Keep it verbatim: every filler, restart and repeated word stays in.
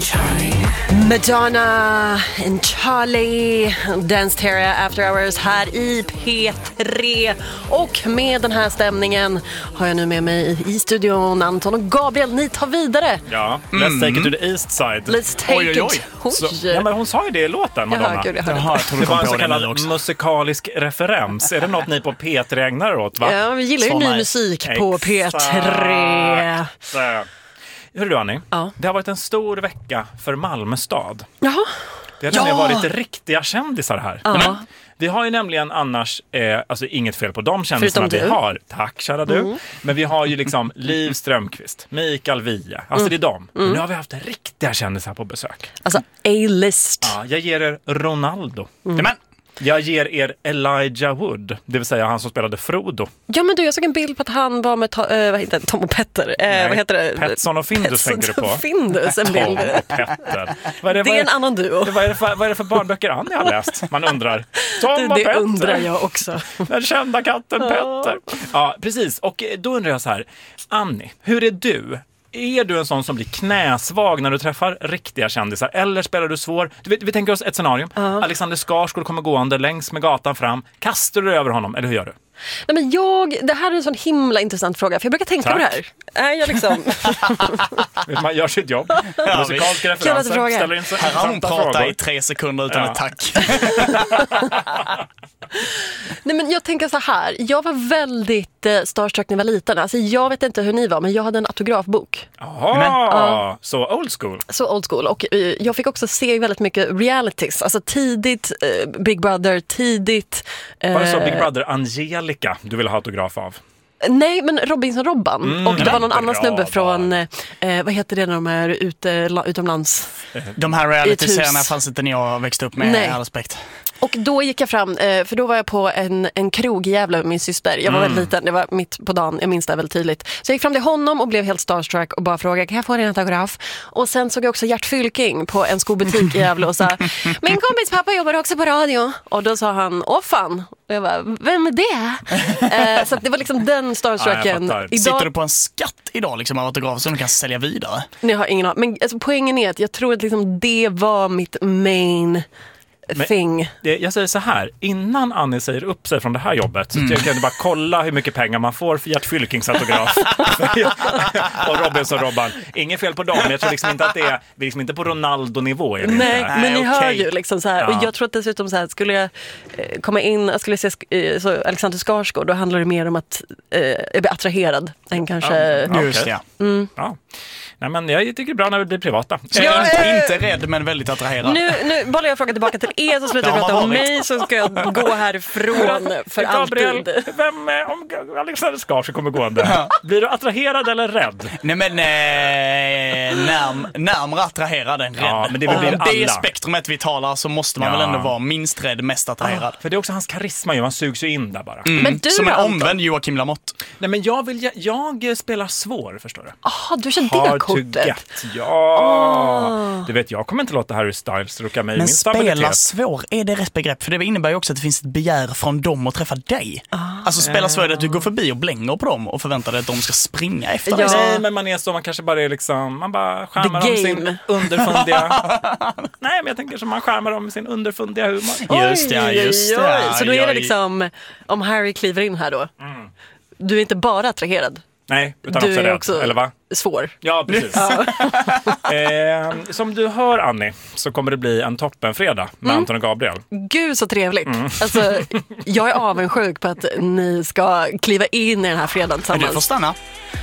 Madonna and Charlie, Dance Terra After Hours här i P tre. Och med den här stämningen har jag nu med mig i studion Anton och Gabriel. Ni tar vidare. Ja, let's mm. take it to the east side. Let's take oj, oj, oj. it. Så, ja, men hon sa ju det i låten, Madonna. Jaha, gud, jag Jaha, jag det var en så kallad musikalisk referens. Är det något ni på P tre ägnar åt, va? Ja, vi gillar ju ny musik på P tre. Hör du, Annie? Ja. Det har varit en stor vecka för Malmö stad. Jaha. Det har nämligen ja. varit riktiga kändisar här. Ja. Men vi har ju nämligen annars, eh, alltså inget fel på de kändisarna vi har. Tack, kära du. Mm. Men vi har ju liksom Liv Strömquist, Mikael Wiehe. Alltså mm. det är dem. Men nu har vi haft riktiga kändisar på besök. Alltså A-list. Ja, jag ger er Ronaldo. Mm. Men jag ger er Elijah Wood, det vill säga han som spelade Frodo. Ja, men du, jag såg en bild på att han var med ta, äh, vad heter det? Tom och Petter. Äh, vad heter det? Petson och Findus Petson tänker du på. Findus, en bild. Tom och Petter. Vad är det, det är en annan duo. Vad är det för, vad är det för barnböcker Annie har läst? Man undrar. Tom det, och det Petter. undrar jag också. Den kända katten Petter. Ja, precis. Och då undrar jag så här. Annie, hur är du? Är du en sån som blir knäsvag när du träffar riktiga kändisar? Eller spelar du svår? Du vet, vi tänker oss ett scenario. Uh-huh. Alexander Skarsgård kommer gående längs med gatan fram. Kastar du över honom, eller hur gör du? Nej, men jag, det här är en sån himla intressant fråga. För jag brukar tänka Tack. på det här. Äh, jag liksom... Man gör sitt jobb. Ja, musikalska referenser. Ställer in sig. Här har hon pratat i tre sekunder utan ja. ett tack. Nej, men jag tänker så här. Jag var väldigt eh, starstruck när jag var liten. Alltså, jag vet inte hur ni var, men jag hade en autografbok. Jaha, uh, så old school. Så old school. Och uh, jag fick också se väldigt mycket realities. Alltså tidigt uh, Big Brother, tidigt... Uh, var det så Big Brother Angelica du ville ha autograf av? Nej, men Robinson-Robban. Mm, och det var någon bra, annan snubbe från, eh, vad heter det när de är ute, la, utomlands? De här reality-serierna fanns inte när jag växte upp med. Nej. All respekt. Och då gick jag fram, eh, för då var jag på en, en krog i Gävle med min syster. Jag var mm. väldigt liten, det var mitt på dagen, jag minns det väldigt tydligt. Så jag gick fram till honom och blev helt starstruck och bara frågade, kan jag få din autograf? Och sen såg jag också Gert Fylking på en skobutik i Gävle och sa, min kompis pappa jobbar också på radio. Och då sa han, åh fan. Och jag bara, vem är det? eh, så att det var liksom den starstrucken. Ja, idag... Sitter du på en skatt idag liksom, av autografer som du kan sälja vidare? Nej, jag har ingen aning. Men alltså, poängen är att jag tror att liksom, det var mitt main... thing. Det, jag säger så här, innan Annie säger upp sig från det här jobbet så mm. jag kan du bara kolla hur mycket pengar man får för Gert Fylkings autograf och Robinson Robban. Ingen fel på dem, men jag tror liksom inte att det är, vi är liksom inte på Ronaldo-nivå. Nej, men Nej, ni okay. hör ju liksom så här, ja. Och jag tror att dessutom så här, skulle jag eh, komma in, jag skulle se eh, så Alexander Skarsgård, då handlar det mer om att eh, jag blir attraherad än kanske... Ja, okay. Just ja. Mm. Ja. Nej, men jag tycker det är bra när vi blir privata. Jag är äh, inte rädd, men väldigt attraherad. Nu, nu bollar jag frågan tillbaka till er, så slutar jag prata om mig, så ska jag gå härifrån för Gabriel, alltid. Vem, om Alexander Skarsgård kommer gående, ja. Blir du attraherad eller rädd? Nej, men eh, närm, närmare attraherad än rädd. Ja, men det, om blir det är spektrumet vi talar så måste man ja. väl ändå vara minst rädd, mest attraherad. Ja, för det är också hans karisma, ju. Man sugs ju in där bara. Mm. Men du, som en omvänd Joakim Lamotte. Nej, men jag, vill, jag, jag spelar svår, förstår du. Jaha, du känner det kortet. Ja, oh. Du vet, jag kommer inte låta Harry Styles rucka mig. Men min spela svår, är det rätt begrepp? För det innebär ju också att det finns ett begär från dem att träffa dig. Oh. Alltså spela svår är att du går förbi och blänger på dem och förväntar dig att de ska springa efter ja. dig. Nej, men man är så, man kanske bara är liksom, man bara skärmar dem sin underfundiga... Nej, men jag tänker som man skärmar dem med sin underfundiga humor. Just ja, just det. Ja. Så då är det liksom, om Harry kliver in här då, mm. du är inte bara attraherad. Nej, utan du också är rädd, också eller va? Svår. Ja, precis. Ja. eh, som du hör, Annie, så kommer det bli en toppenfredag med mm. Anton och Gabriel. Gud, så trevligt. Mm. Alltså, jag är avundsjuk på att ni ska kliva in i den här fredagen tillsammans. Men du får stanna.